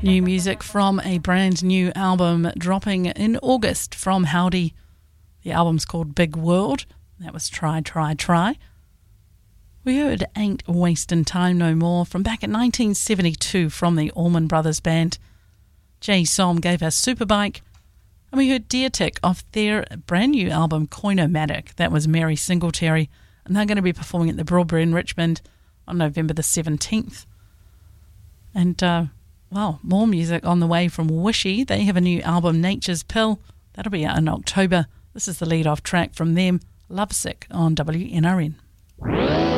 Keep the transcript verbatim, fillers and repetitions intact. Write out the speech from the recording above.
New music from a brand new album dropping in August from Howdy. The album's called Big World. That was Try, Try, Try. We heard Ain't Wastin' Time No More from back in nineteen seventy-two from the Allman Brothers Band. Jay Som gave us Superbike. And we heard Deer Tick off their brand new album Coinomatic. That was Mary Singletary. And they're going to be performing at the Broadbury in Richmond on November the seventeenth. And, uh, well, more music on the way from Wishy. They have a new album, Nature's Pill. That'll be out in October. This is the lead-off track from them, Lovesick, on W N R N.